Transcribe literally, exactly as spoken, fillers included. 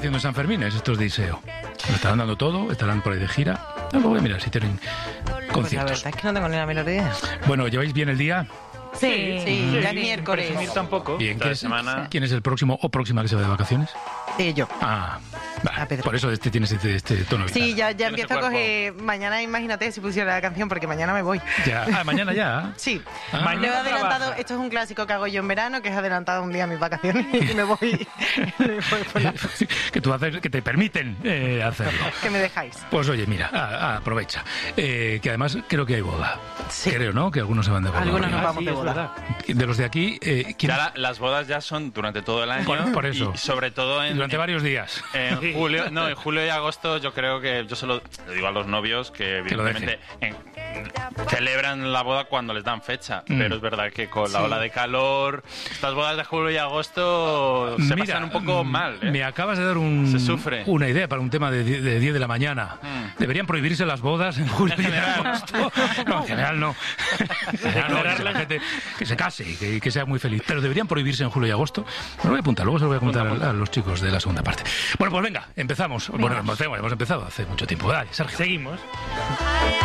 haciendo en San Fermín? Estos de I S E O. Lo estarán dando todo, estarán por ahí de gira. No, lo voy a mirar si tienen Pues la conciertos. verdad es que no tengo ni la menor idea. Bueno, ¿lleváis bien el día? Sí, sí, Sí, ya sí, es miércoles. presumir tampoco. Bien, Esta ¿quién es, semana... ¿quién es el próximo o próxima que se va de vacaciones? Sí, yo. Ah, vale, A Pedro. por eso este tienes este, este tono vital. Sí, ya, ya Tienes empiezo a el coger... Mañana, imagínate si pusiera la canción, porque mañana me voy. Ya. Ah, mañana ya. Sí. Ah. Lo he Mañana adelantado, trabaja. esto es un clásico que hago yo en verano, que es adelantado un día mis vacaciones y me voy, me voy por la... que tú haces, que te permiten eh, hacerlo. que me dejáis. Pues oye, mira, ah, ah, aprovecha. Eh, que además creo que hay boda. Sí. Creo, ¿no? Que algunos se van de boda. Algunos nos Ah, vamos sí, de es boda. verdad. De los de aquí, eh, ¿quién- Ya la- las bodas ya son durante todo el año. Por- por eso. Y sobre todo en, durante en- varios días. en julio, no, en julio y agosto yo creo que yo se lo, le digo a los novios que Que lo evidentemente en- celebran la boda cuando les dan fecha, Mm. pero es verdad que con la Sí. ola de calor, estas bodas de julio y agosto se Mira, pasan un poco mm, mal. ¿eh? Me acabas de dar un, Se sufre. una idea para un tema de, die- de diez de la mañana. Mm. ¿Deberían prohibirse las bodas en julio y agosto? No, en general no. En general no, que la gente que se case y que, que sea muy feliz. Pero deberían prohibirse en julio y agosto. Me lo voy a apuntar, luego se lo voy a apuntar a, a los chicos de la segunda parte. Bueno, pues venga, empezamos. Bueno, empecemos, hemos empezado hace mucho tiempo. Dale, Sergio. Seguimos.